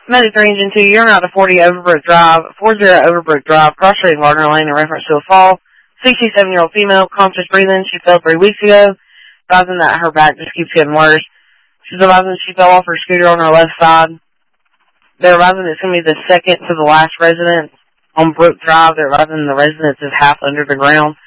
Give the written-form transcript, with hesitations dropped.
Medic 3 Engine 2, you're out of 40 Overbrook Drive, 40 Overbrook Drive, cross-street Gardner Lane in reference to a fall. 67-year-old female, conscious breathing. She fell 3 weeks ago, advising that her back just keeps getting worse. She's advising she fell off her scooter on her left side. They're advising it's going to be the second to the last residence on Brook Drive. They're advising the residence is half under the ground.